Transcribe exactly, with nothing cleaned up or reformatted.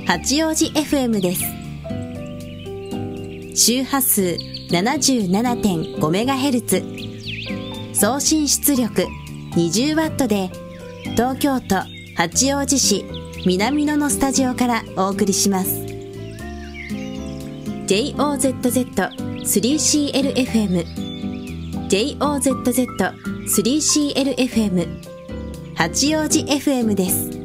八王子 エフエム です。周波数 ななじゅうななてんごメガヘルツ、送信出力 にじゅうワット で東京都八王子市南野のスタジオからお送りします。 ジェイオーゼットゼットスリーシーエルエフエム ジェイオーゼットゼットスリーシーエルエフエム 八王子 エフエム です。